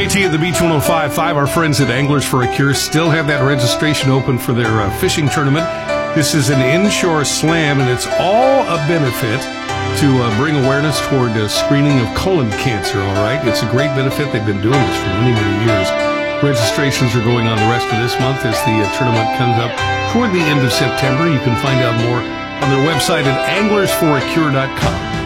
JT at the Beach 105.5. Our friends at Anglers for a Cure still have that registration open for their fishing tournament. This is an inshore slam, and it's all a benefit to bring awareness toward screening of colon cancer, all right? It's a great benefit. They've been doing this for many, many years. Registrations are going on the rest of this month as the tournament comes up toward the end of September. You can find out more on their website at anglersforacure.com.